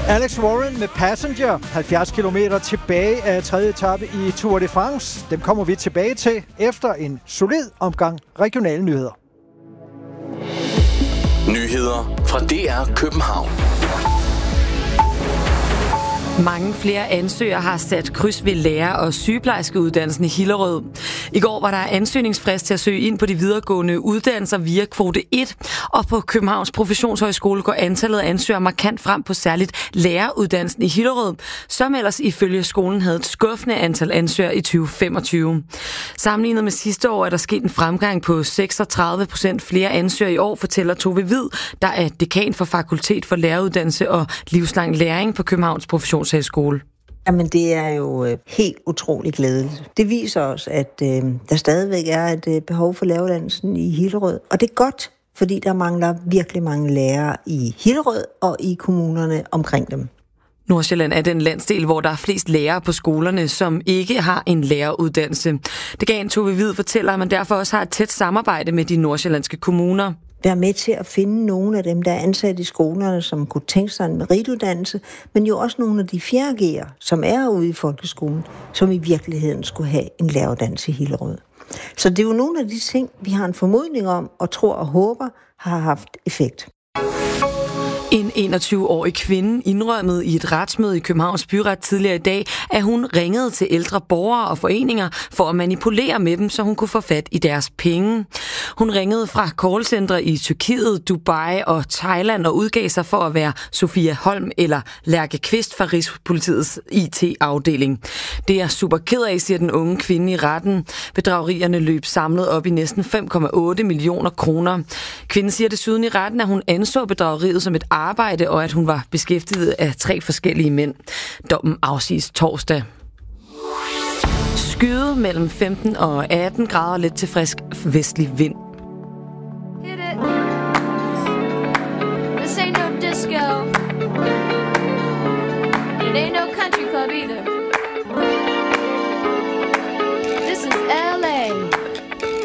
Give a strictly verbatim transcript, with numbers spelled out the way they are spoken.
Alex Warren med Passenger, halvfjerds kilometer tilbage af tredje etape i Tour de France. Dem kommer vi tilbage til efter en solid omgang regionale nyheder. Nyheder fra D R København. Mange flere ansøgere har sat kryds ved lærer- og sygeplejerskeuddannelsen i Hillerød. I går var der ansøgningsfrist til at søge ind på de videregående uddannelser via kvote et, og på Københavns Professionshøjskole går antallet af ansøgere markant frem på særligt læreruddannelsen i Hillerød, som ellers ifølge skolen havde et skuffende antal ansøgere i tyve femogtyve. Sammenlignet med sidste år er der sket en fremgang på seksogtredive procent flere ansøgere i år, fortæller Tove Hvid, der er dekan for Fakultet for Læreruddannelse og Livslang Læring på Københavns Professionshøjskole. Jamen, det er jo øh, helt utroligt glædeligt. Det viser os, at øh, der stadigvæk er et øh, behov for læreruddannelsen i Hillerød. Og det er godt, fordi der mangler virkelig mange lærere i Hillerød og i kommunerne omkring dem. Nordsjælland er den landsdel, hvor der er flest lærere på skolerne, som ikke har en læreruddannelse. Det gav en Tove Hvid fortæller, at man derfor også har et tæt samarbejde med de nordsjællandske kommuner. Være med til at finde nogle af dem, der er ansat i skolerne, som kunne tænke sig en merituddannelse, men jo også nogle af de fjerde G'er, som er ude i folkeskolen, som i virkeligheden skulle have en læreruddannelse i Hillerød. Så det er jo nogle af de ting, vi har en formodning om, og tror og håber, har haft effekt. En enogtyve-årig kvinde indrømmede i et retsmøde i Københavns Byret tidligere i dag, at hun ringede til ældre borgere og foreninger for at manipulere med dem, så hun kunne få fat i deres penge. Hun ringede fra callcentre i Tyrkiet, Dubai og Thailand og udgav sig for at være Sofia Holm eller Lærke Kvist fra Rigspolitiets I T-afdeling. Det er super ked af, siger den unge kvinde i retten. Bedragerierne løb samlet op i næsten fem komma otte millioner kroner. Kvinden siger desuden i retten, at hun anså bedrageriet som et arbejde, og at hun var beskæftiget af tre forskellige mænd. Dommen afsiges torsdag. Skyde mellem femten og atten grader, lidt til frisk vestlig vind. Hit it. This ain't no disco. It ain't no country club either. This is L